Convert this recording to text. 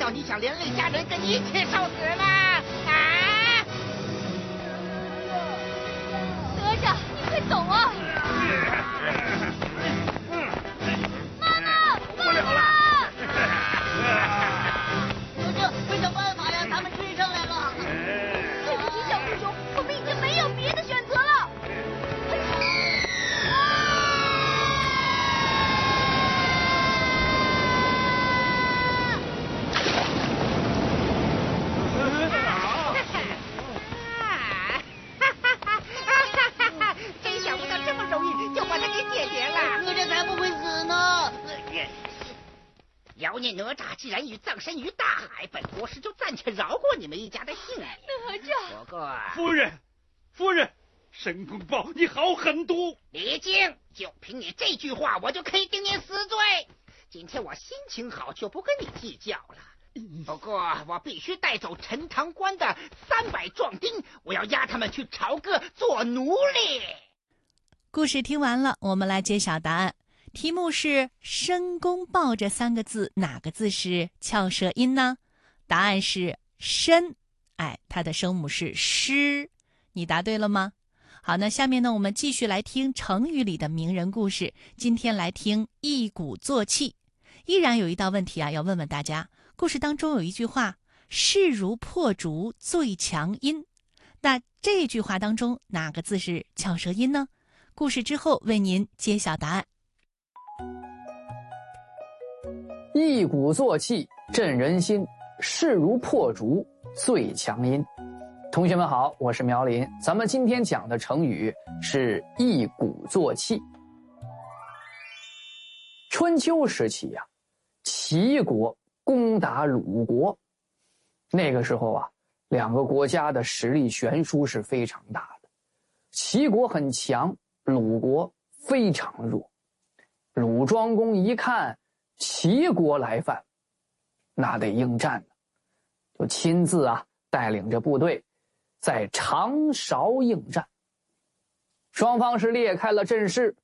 道你想连累家人跟你一起受死吗？啊！ 哪吒，你快走啊！妈妈， 不了了！ 这没想办法呀，他们追上来了。 对不起，小英雄，我们已经没有别的选择了。 真想不到这么容易就把他给解决了。 哪吒才不会死呢！ 妖孽哪吒既然已葬身于大海，本国师就暂且饶过你们一家的性命。 哪吒， 不过， 夫人，申公豹，你好狠毒！ 李靖，就凭你这句话，我就可以定你死罪。今天我心情好，就不跟你计较了。不过我必须带走陈塘关的300壮丁，我要押他们去朝歌做奴隶。 故事听完了，我们来揭晓答案。题目是申公豹这3个字，哪个字是翘舌音呢？答案是申，它的声母是诗。你答对了吗？好，那下面呢，我们继续来听成语里的名人故事。今天来听一鼓作气。依然有一道问题要问问大家。故事当中有一句话，势如破竹最强音。那这句话当中哪个字是翘舌音呢？故事之后为您揭晓答案。 一鼓作气振人心，势如破竹最强音。同学们好，我是苗林，咱们今天讲的成语是一鼓作气。春秋时期呀，齐国攻打鲁国，那个时候啊，2个国家的实力悬殊是非常大的。齐国很强，鲁国非常弱。鲁庄公一看齐国来犯，那得应战了，就亲自带领着部队在长勺应战。双方是列开了阵势，